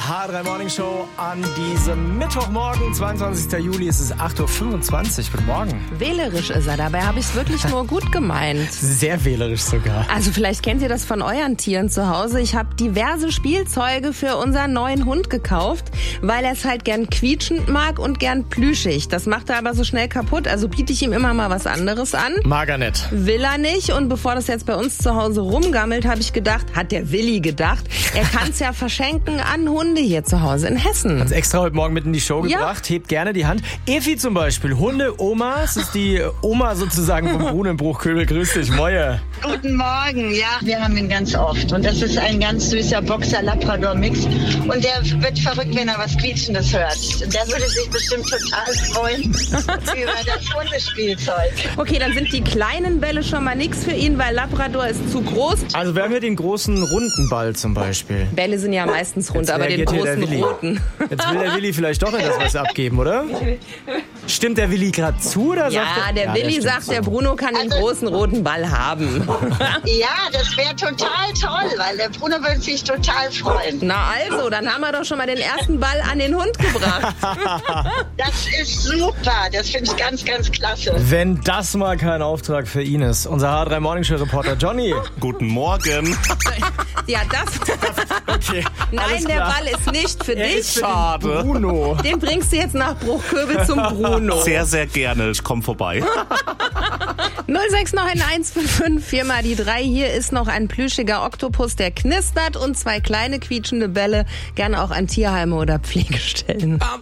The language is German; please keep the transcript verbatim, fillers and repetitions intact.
H drei Morning Show an diesem Mittwochmorgen, zweiundzwanzigster Juli, es ist acht Uhr fünfundzwanzig. Guten Morgen. Wählerisch ist er, dabei habe ich es wirklich nur gut gemeint. Sehr wählerisch sogar. Also vielleicht kennt ihr das von euren Tieren zu Hause. Ich habe diverse Spielzeuge für unseren neuen Hund gekauft, weil er es halt gern quietschend mag und gern plüschig. Das macht er aber so schnell kaputt, also biete ich ihm immer mal was anderes an. Mag er nicht. Will er nicht, und bevor das jetzt bei uns zu Hause rumgammelt, habe ich gedacht, hat der Willi gedacht, er kann es ja verschenken an Hunde hier zu Hause in Hessen. Hat's extra heute Morgen mit in die Show Ja. gebracht. Hebt gerne die Hand. Evi zum Beispiel, Hunde-Oma. Das ist die Oma sozusagen vom Brunnen in Bruchköbel. Grüß dich, Moje. Guten Morgen, ja, wir haben ihn ganz oft und das ist ein ganz süßer Boxer-Labrador-Mix und der wird verrückt, wenn er was Quietschendes hört. Der würde sich bestimmt total freuen über das Hundespielzeug. Okay, dann sind die kleinen Bälle schon mal nix für ihn, weil Labrador ist zu groß. Also wir haben hier den großen runden Ball zum Beispiel. Bälle sind ja meistens rund, Jetzt aber den reagiert hier der großen Willi. roten. Jetzt will der Willi vielleicht doch etwas was abgeben, oder? Stimmt der Willi gerade zu, oder Ja, sagt er? der Ja, Willi stimmt sagt, zu. der Bruno kann den Also- großen roten Ball haben. Ja, das wäre total toll, weil der Bruno würde sich total freuen. Na also, dann haben wir doch schon mal den ersten Ball an den Hund gebracht. Das ist super, das finde ich ganz, ganz klasse. Wenn das mal kein Auftrag für ihn ist. Unser H drei Morning Show Reporter Johnny. Guten Morgen. Ja, das... Okay, Nein, alles der klar. Ball ist nicht für Er dich. ist für den Schade. Bruno. Den bringst du jetzt nach Bruchköbel zum Bruno. Sehr, sehr gerne. Ich komme vorbei. null sechs neun eins fünf fünf, viermal die drei. Hier ist noch ein plüschiger Oktopus, der knistert, und zwei kleine quietschende Bälle, gerne auch an Tierheime oder Pflegestellen.